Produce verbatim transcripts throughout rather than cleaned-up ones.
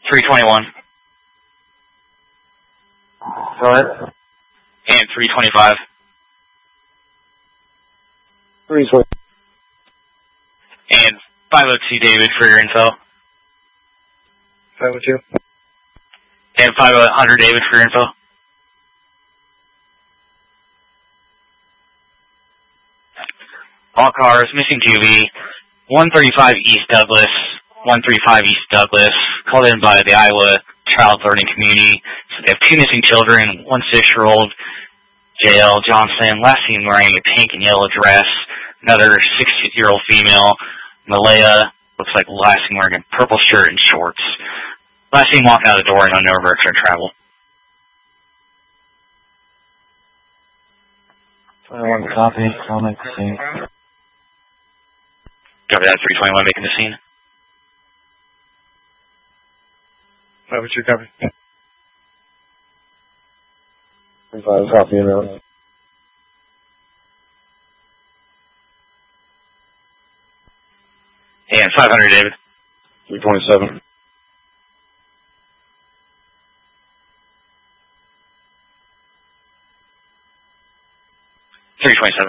three twenty-one. Go ahead. And three twenty-five. three twenty. And five oh two David for your info. five oh two. And five hundred David for your info. All cars, missing two V, one thirty-five East Douglas, one thirty-five East Douglas, called in by the Iowa Child Learning Community. So they have two missing children, one six-year-old, J L Johnson, last seen wearing a pink and yellow dress, another six-year-old female, Malaya, looks like last seen wearing a purple shirt and shorts. Last seen walking out the door and on no direction of travel. twenty-one copy, I'll make the scene. Copy that, three twenty-one making the scene. five oh two copy. five copy, you know. And five hundred David. three twenty-seven. three twenty-seven.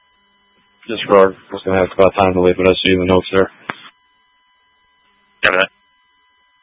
Disregard. I was going to have about time to leave, but I see the notes there. Copy that.